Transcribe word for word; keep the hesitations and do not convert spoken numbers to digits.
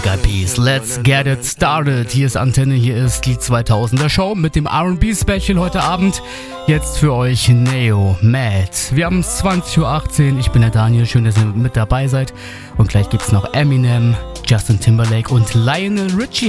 Peace, let's get it started. Hier ist Antenne, hier ist die zweitausender Show mit dem R und B-Special heute Abend. Jetzt für euch Neo, Mad. Wir haben es zwanzig Uhr achtzehn, ich bin der Daniel, schön, dass ihr mit dabei seid. Und gleich gibt's noch Eminem, Justin Timberlake und Lionel Richie.